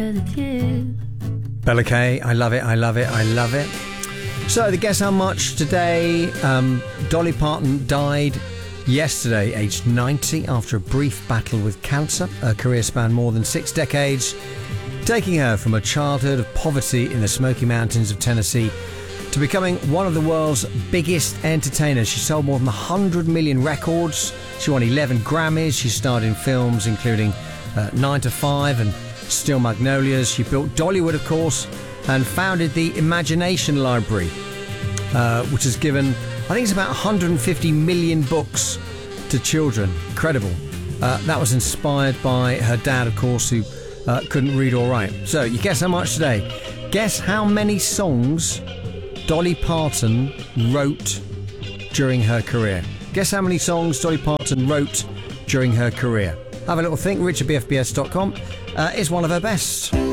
'cause it's you. Bella Kay, I love it, I love it, I love it. So, the Guess How Much today. Dolly Parton died yesterday, aged 90, after a brief battle with cancer. Her career spanned more than 6 decades, taking her from a childhood of poverty in the Smoky Mountains of Tennessee to becoming one of the world's biggest entertainers. She sold more than 100 million records. She won 11 Grammys. She starred in films including 9 to 5 and Steel Magnolias. She built Dollywood, of course, and founded the Imagination Library, which has given, I think it's about 150 million books to children. Incredible. That was inspired by her dad, of course, who couldn't read or write. So, you guess how much today? Guess how many songs Dolly Parton wrote during her career. Guess how many songs Dolly Parton wrote during her career. Have a little think. Rich at bfbs.com is one of her best.